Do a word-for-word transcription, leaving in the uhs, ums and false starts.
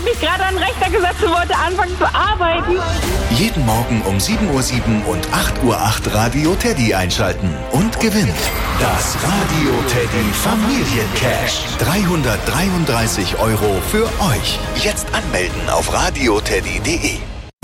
habe mich gerade an den Rechner gesetzt und wollte anfangen zu arbeiten. Jeden Morgen um sieben Uhr sieben und acht Uhr acht Radio Teddy einschalten und gewinnt das Radio Teddy Familiencash. dreihundertdreiunddreißig Euro für euch. Jetzt anmelden auf radioteddy punkt de.